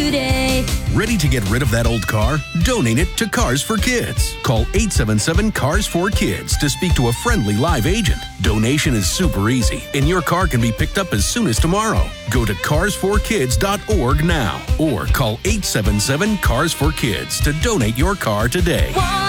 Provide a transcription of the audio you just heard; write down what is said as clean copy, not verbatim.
today. Ready to get rid of that old car? Donate it to Cars for Kids. Call 877-CARS4KIDS to speak to a friendly live agent. Donation is super easy, and your car can be picked up as soon as tomorrow. Go to carsforkids.org now or call 877-CARS4KIDS to donate your car today.